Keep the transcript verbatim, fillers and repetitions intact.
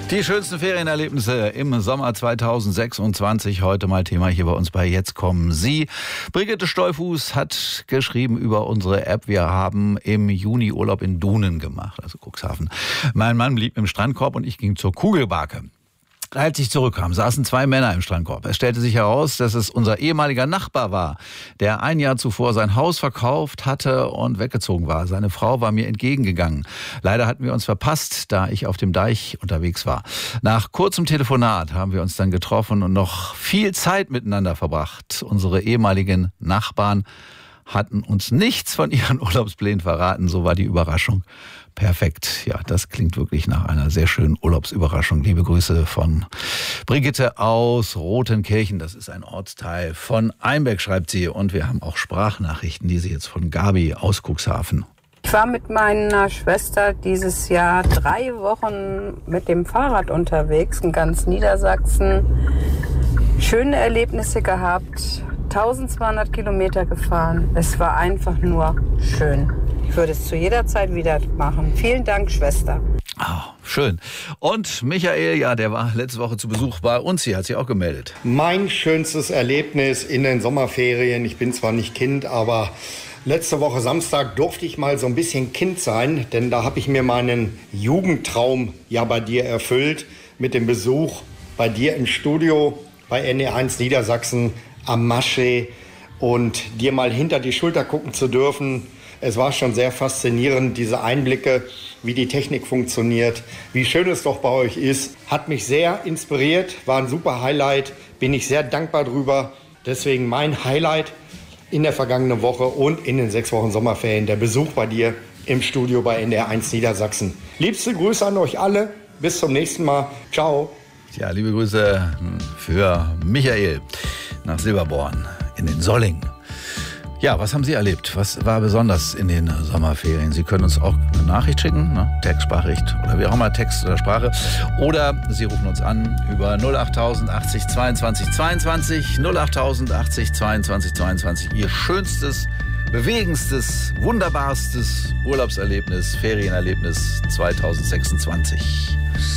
Die schönsten Ferienerlebnisse im Sommer zweitausendsechsundzwanzig. Heute mal Thema hier bei uns bei Jetzt kommen Sie. Brigitte Stolfuß hat geschrieben über unsere App. Wir haben im Juni Urlaub in Dunen gemacht, also Cuxhaven. Mein Mann blieb im Strandkorb und ich ging zur Kugelbarke. Als ich zurückkam, saßen zwei Männer im Strandkorb. Es stellte sich heraus, dass es unser ehemaliger Nachbar war, der ein Jahr zuvor sein Haus verkauft hatte und weggezogen war. Seine Frau war mir entgegengegangen. Leider hatten wir uns verpasst, da ich auf dem Deich unterwegs war. Nach kurzem Telefonat haben wir uns dann getroffen und noch viel Zeit miteinander verbracht. Unsere ehemaligen Nachbarn hatten uns nichts von ihren Urlaubsplänen verraten. So war die Überraschung perfekt. Ja, das klingt wirklich nach einer sehr schönen Urlaubsüberraschung. Liebe Grüße von Brigitte aus Rothenkirchen. Das ist ein Ortsteil von Einbeck, schreibt sie. Und wir haben auch Sprachnachrichten, die sie jetzt von Gabi aus Cuxhaven. Ich war mit meiner Schwester dieses Jahr drei Wochen mit dem Fahrrad unterwegs in ganz Niedersachsen. Schöne Erlebnisse gehabt. eintausendzweihundert Kilometer gefahren. Es war einfach nur schön. Ich würde es zu jeder Zeit wieder machen. Vielen Dank, Schwester. Oh, schön. Und Michael, ja, der war letzte Woche zu Besuch bei uns hier, hat sich auch gemeldet. Mein schönstes Erlebnis in den Sommerferien, ich bin zwar nicht Kind, aber letzte Woche Samstag durfte ich mal so ein bisschen Kind sein, denn da habe ich mir meinen Jugendtraum ja bei dir erfüllt mit dem Besuch bei dir im Studio bei N D R eins Niedersachsen am Maschsee und dir mal hinter die Schulter gucken zu dürfen. Es war schon sehr faszinierend, diese Einblicke, wie die Technik funktioniert, wie schön es doch bei euch ist. Hat mich sehr inspiriert, war ein super Highlight, bin ich sehr dankbar drüber. Deswegen mein Highlight in der vergangenen Woche und in den sechs Wochen Sommerferien, der Besuch bei dir im Studio bei N D R eins Niedersachsen. Liebste Grüße an euch alle, bis zum nächsten Mal. Ciao. Ja, liebe Grüße für Michael nach Silberborn in den Solling. Ja, was haben Sie erlebt? Was war besonders in den Sommerferien? Sie können uns auch eine Nachricht schicken, ne? Text, Sprachricht oder wie auch immer, Text oder Sprache. Oder Sie rufen uns an über null achttausend achtzig zweiundzwanzig zweiundzwanzig, null achttausend achtzig zweiundzwanzig zweiundzwanzig. Ihr schönstes, bewegendstes, wunderbarstes Urlaubserlebnis, Ferienerlebnis zweitausendsechsundzwanzig.